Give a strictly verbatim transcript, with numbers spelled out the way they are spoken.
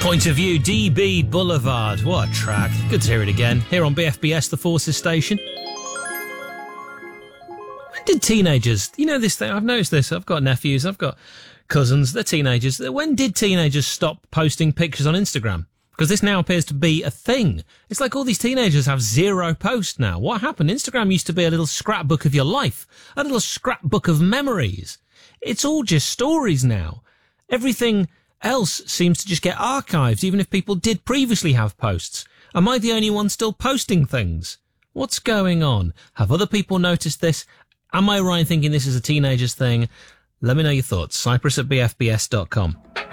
Point of View, D B Boulevard. What a track. Good to hear it again. Here on B F B S, the Forces Station. When did teenagers... You know this thing, I've noticed this. I've got nephews, I've got cousins, they're teenagers. When did teenagers stop posting pictures on Instagram? Because this now appears to be a thing. It's like all these teenagers have zero posts now. What happened? Instagram used to be a little scrapbook of your life. A little scrapbook of memories. It's all just stories now. Everything else seems to just get archived, even if people did previously have posts. Am I the only one still posting things? What's going on? Have other people noticed this? Am I right in thinking this is a teenager's thing? Let me know your thoughts. Cyprus at b f b s dot com.